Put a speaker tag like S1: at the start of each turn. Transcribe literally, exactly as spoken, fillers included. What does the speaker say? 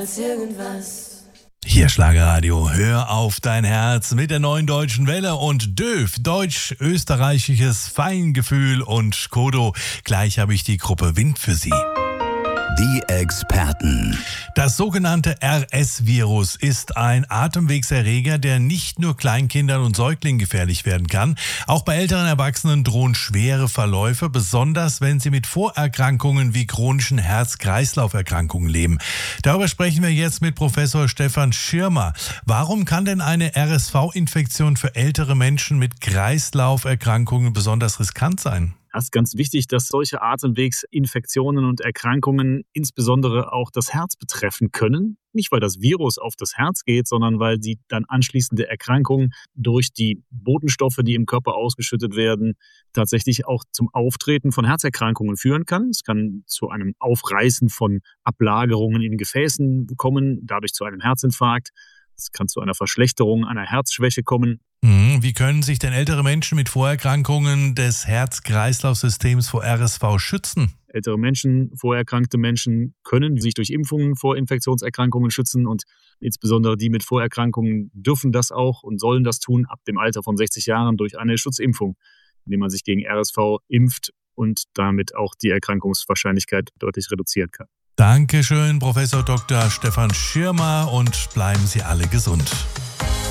S1: als irgendwas.
S2: Hier Schlagerradio, hör auf dein Herz mit der neuen deutschen Welle und Döf, deutsch-österreichisches Feingefühl und Kodo. Gleich habe ich die Gruppe Wind für Sie.
S3: Die Experten.
S2: Das sogenannte R S-Virus ist ein Atemwegserreger, der nicht nur Kleinkindern und Säuglingen gefährlich werden kann. Auch bei älteren Erwachsenen drohen schwere Verläufe, besonders wenn sie mit Vorerkrankungen wie chronischen Herz-Kreislauf-Erkrankungen leben. Darüber sprechen wir jetzt mit Professor Stefan Schirmer. Warum kann denn eine R S V-Infektion für ältere Menschen mit Kreislauferkrankungen besonders riskant sein?
S4: Es ist ganz wichtig, dass solche Atemwegsinfektionen und Erkrankungen insbesondere auch das Herz betreffen können. Nicht, weil das Virus auf das Herz geht, sondern weil die dann anschließende Erkrankung durch die Botenstoffe, die im Körper ausgeschüttet werden, tatsächlich auch zum Auftreten von Herzerkrankungen führen kann. Es kann zu einem Aufreißen von Ablagerungen in Gefäßen kommen, dadurch zu einem Herzinfarkt. Es kann zu einer Verschlechterung einer Herzschwäche kommen.
S2: Wie können sich denn ältere Menschen mit Vorerkrankungen des Herz-Kreislauf-Systems vor R S V schützen?
S4: Ältere Menschen, vorerkrankte Menschen können sich durch Impfungen vor Infektionserkrankungen schützen und insbesondere die mit Vorerkrankungen dürfen das auch und sollen das tun ab dem Alter von sechzig Jahren durch eine Schutzimpfung, indem man sich gegen R S V impft und damit auch die Erkrankungswahrscheinlichkeit deutlich reduzieren kann.
S2: Dankeschön, Professor Doktor Stefan Schirmer, und bleiben Sie alle gesund.